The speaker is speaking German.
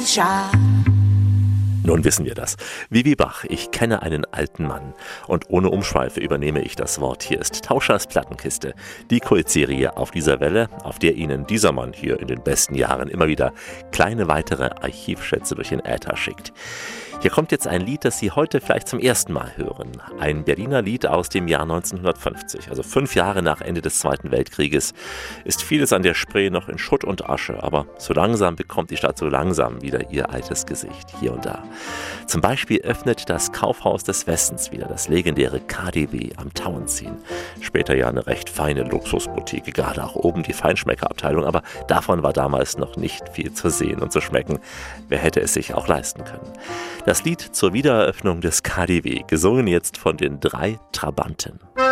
Nun wissen wir das. Vivi Bach, ich kenne einen alten Mann. Und ohne Umschweife übernehme ich das Wort. Hier ist Tauschers Plattenkiste, die Kultserie auf dieser Welle, auf der Ihnen dieser Mann hier in den besten Jahren immer wieder kleine weitere Archivschätze durch den Äther schickt. Hier kommt jetzt ein Lied, das Sie heute vielleicht zum ersten Mal hören. Ein Berliner Lied aus dem Jahr 1950, also 5 Jahre nach Ende des Zweiten Weltkrieges, ist vieles an der Spree noch in Schutt und Asche, aber so langsam bekommt die Stadt so langsam wieder ihr altes Gesicht, hier und da. Zum Beispiel öffnet das Kaufhaus des Westens wieder, das legendäre KaDeWe am Tauentzien. Später ja eine recht feine Luxusboutique, gerade auch oben die Feinschmeckerabteilung, aber davon war damals noch nicht viel zu sehen und zu schmecken. Wer hätte es sich auch leisten können? Das Lied zur Wiedereröffnung des KaDeWe, gesungen jetzt von den 3 Trabanten.